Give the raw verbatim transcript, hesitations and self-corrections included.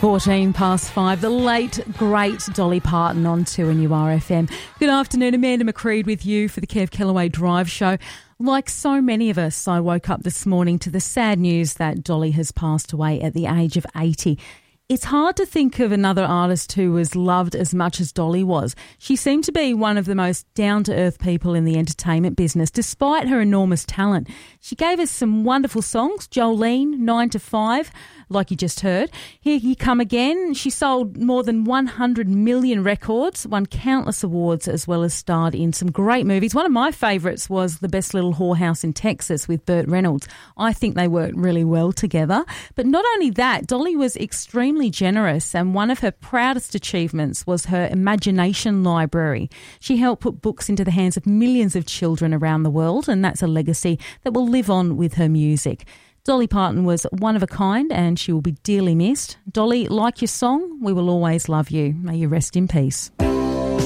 fourteen past five, the late, great Dolly Parton on two N U R F M. Good afternoon, Amanda McCreed with you for the Kev Kellaway Drive Show. Like so many of us, I woke up this morning to the sad news that Dolly has passed away at the age of eighty. It's hard to think of another artist who was loved as much as Dolly was. She seemed to be one of the most down-to-earth people in the entertainment business, despite her enormous talent. She gave us some wonderful songs, Jolene, nine to five, like you just heard. Here You Come Again. She sold more than one hundred million records, won countless awards, as well as starred in some great movies. One of my favourites was The Best Little Whorehouse in Texas with Burt Reynolds. I think they worked really well together. But not only that, Dolly was extremely generous, and one of her proudest achievements was her imagination library. She helped put books into the hands of millions of children around the world, and that's a legacy that will live on with her music. Dolly Parton was one of a kind, and she will be dearly missed. Dolly, like your song, we will always love you. May you rest in peace.